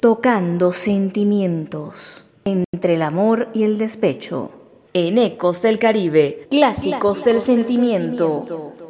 tocando sentimientos entre el amor y el despecho. En Ecos del Caribe, clásicos del sentimiento.